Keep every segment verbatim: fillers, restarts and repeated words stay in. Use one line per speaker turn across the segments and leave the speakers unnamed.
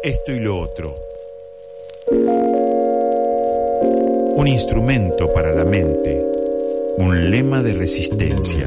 esto y lo otro. Un instrumento para la mente, un lema de resistencia.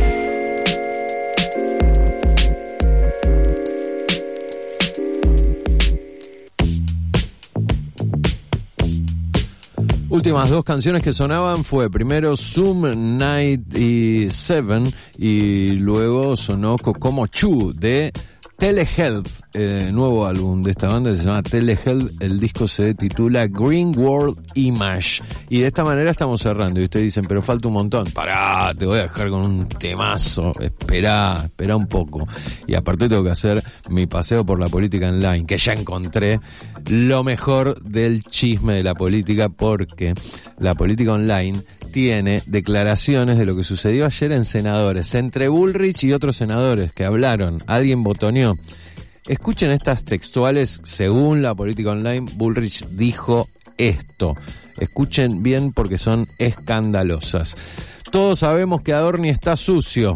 Últimas dos canciones que sonaban fue primero Zoom noventa y siete y luego sonó Kokomo Chu de Telehealth, eh, nuevo álbum de esta banda se llama Telehealth, el disco se titula Green World Image y de esta manera estamos cerrando y ustedes dicen pero falta un montón, pará, te voy a dejar con un temazo, esperá, esperá un poco y aparte tengo que hacer mi paseo por la política online que ya encontré lo mejor del chisme de la política porque la política online tiene declaraciones de lo que sucedió ayer en senadores, entre Bullrich y otros senadores que hablaron, alguien botoneó. Escuchen estas textuales, según la política online, Bullrich dijo esto. Escuchen bien porque son escandalosas. Todos sabemos que Adorni está sucio.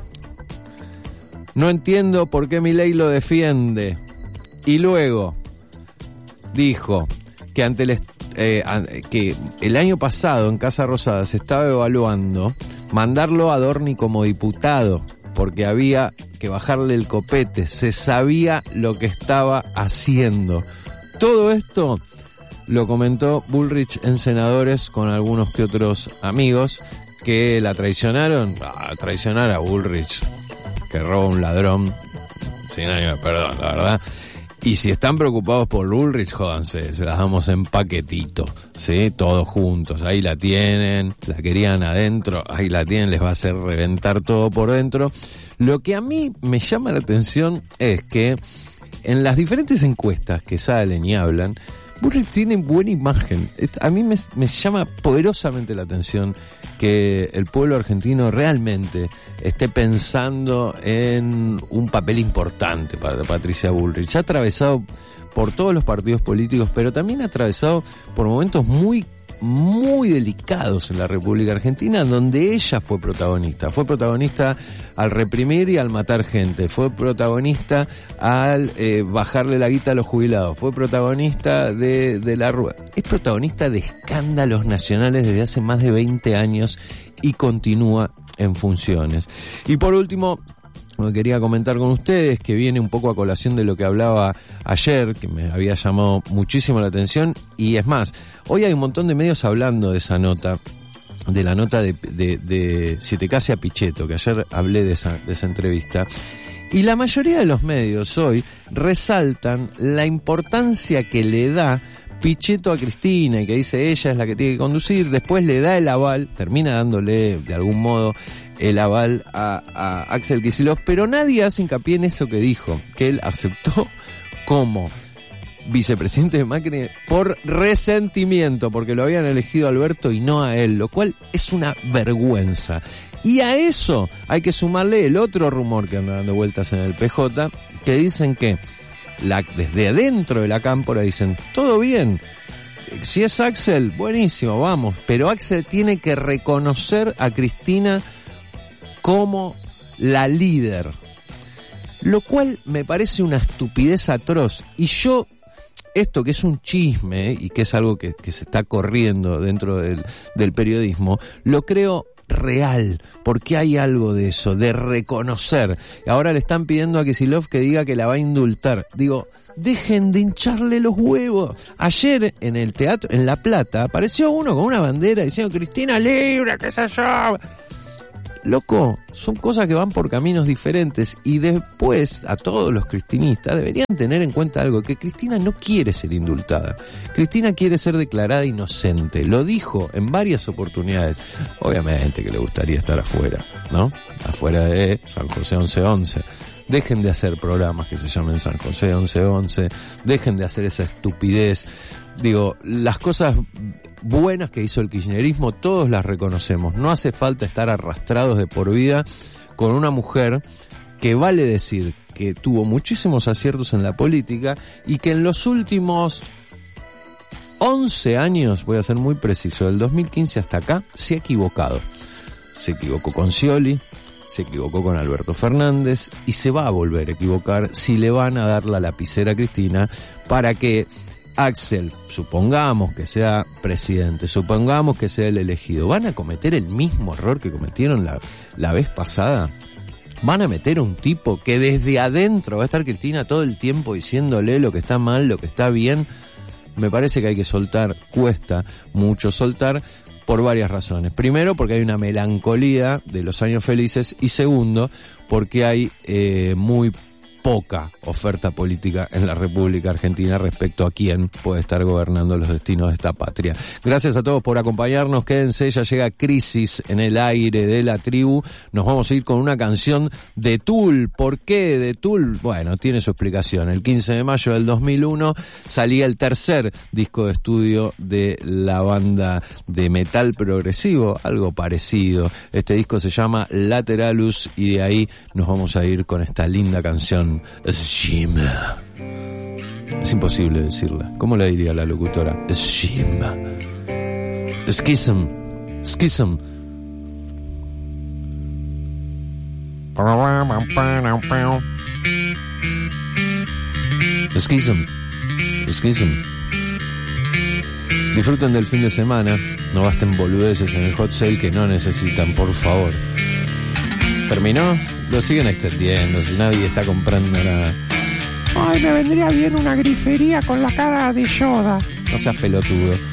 No entiendo por qué Milei lo defiende. Y luego dijo que ante el Eh, que el año pasado en Casa Rosada se estaba evaluando mandarlo a Adorni como diputado porque había que bajarle el copete, se sabía lo que estaba haciendo. Todo esto lo comentó Bullrich en Senadores con algunos que otros amigos que la traicionaron. Ah, traicionar a Bullrich, que roba un ladrón, sin ánimo de perdón, la verdad. Y si están preocupados por Bullrich, jódanse, se las damos en paquetito, ¿sí? Todos juntos, ahí la tienen, la querían adentro, ahí la tienen, les va a hacer reventar todo por dentro. Lo que a mí me llama la atención es que en las diferentes encuestas que salen y hablan, Bullrich tiene buena imagen. A mí me, me llama poderosamente la atención que el pueblo argentino realmente esté pensando en un papel importante para Patricia Bullrich. Ha atravesado por todos los partidos políticos, pero también ha atravesado por momentos muy muy delicados en la República Argentina, donde ella fue protagonista. Fue protagonista al reprimir y al matar gente. Fue protagonista al eh, bajarle la guita a los jubilados. Fue protagonista de, de la rueda. Es protagonista de escándalos nacionales desde hace más de veinte años y continúa en funciones. Y por último, lo que quería comentar con ustedes, que viene un poco a colación de lo que hablaba ayer, que me había llamado muchísimo la atención, y es más, hoy hay un montón de medios hablando de esa nota, de la nota de, de, de Si te case a Pichetto, que ayer hablé de esa, de esa entrevista, y la mayoría de los medios hoy resaltan la importancia que le da Pichetto a Cristina y que dice ella es la que tiene que conducir, después le da el aval, termina dándole de algún modo el aval a, a Axel Kicillof, pero nadie hace hincapié en eso que dijo, que él aceptó como vicepresidente de Macri por resentimiento, porque lo habían elegido a Alberto y no a él, lo cual es una vergüenza. Y a eso hay que sumarle el otro rumor que anda dando vueltas en el P J, que dicen que la, desde adentro de la cámpora dicen, todo bien, si es Axel, buenísimo, vamos, pero Axel tiene que reconocer a Cristina como la líder, lo cual me parece una estupidez atroz. Y yo, esto que es un chisme y que es algo que, que se está corriendo dentro del, del periodismo, lo creo real, porque hay algo de eso, de reconocer. Ahora le están pidiendo a Kicillof que diga que la va a indultar. Digo, dejen de hincharle los huevos. Ayer en el teatro, en La Plata, apareció uno con una bandera diciendo Cristina libre, qué sé yo. Loco, son cosas que van por caminos diferentes y después a todos los cristinistas deberían tener en cuenta algo, que Cristina no quiere ser indultada. Cristina quiere ser declarada inocente, lo dijo en varias oportunidades. Obviamente que le gustaría estar afuera, ¿no? Afuera de San José once once. Dejen de hacer programas que se llamen San José once once, dejen de hacer esa estupidez. Digo, las cosas buenas que hizo el kirchnerismo todos las reconocemos, no hace falta estar arrastrados de por vida con una mujer que vale decir que tuvo muchísimos aciertos en la política y que en los últimos once años, voy a ser muy preciso, del dos mil quince hasta acá, se ha equivocado. Se equivocó con Scioli, se equivocó con Alberto Fernández y se va a volver a equivocar si le van a dar la lapicera a Cristina para que Axel, supongamos que sea presidente, supongamos que sea el elegido, ¿van a cometer el mismo error que cometieron la, la vez pasada? ¿Van a meter a un tipo que desde adentro va a estar Cristina todo el tiempo diciéndole lo que está mal, lo que está bien? Me parece que hay que soltar, cuesta mucho soltar por varias razones. Primero, porque hay una melancolía de los años felices, y segundo, porque hay eh, muy poca oferta política en la República Argentina respecto a quién puede estar gobernando los destinos de esta patria. Gracias a todos por acompañarnos, quédense, ya llega Crisis en el aire de la tribu. Nos vamos a ir con una canción de Tool. ¿Por qué de Tool? Bueno, tiene su explicación. El quince de mayo del dos mil uno salía el tercer disco de estudio de la banda de metal progresivo, algo parecido. Este disco se llama Lateralus y de ahí nos vamos a ir con esta linda canción, Schima. Es imposible decirla. ¿Cómo la diría la locutora? Schima. Schism. Schism. Schism. Schism. Disfruten del fin de semana. No gasten boludeces en el hot sale que no necesitan, por favor. ¿Terminó? Lo siguen extendiendo, si nadie está comprando nada. Ay, me vendría bien una grifería con la cara de Yoda. No seas pelotudo.